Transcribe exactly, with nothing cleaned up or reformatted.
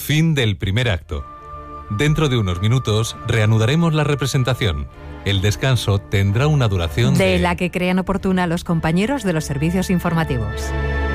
Fin del primer acto. Dentro de unos minutos reanudaremos la representación. El descanso tendrá una duración de... de la que crean oportuna los compañeros de los servicios informativos.